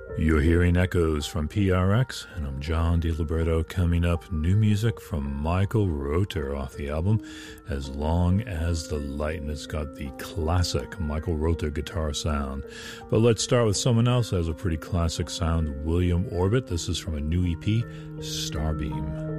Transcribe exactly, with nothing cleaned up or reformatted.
You're hearing echoes from P R X, and I'm John DiLiberto. Coming up, new music from Michael Rother off the album As Long as the Light, and it's got the classic Michael Rother guitar sound. But let's start with someone else that has a pretty classic sound, William Orbit. This is from a new E P, Starbeam.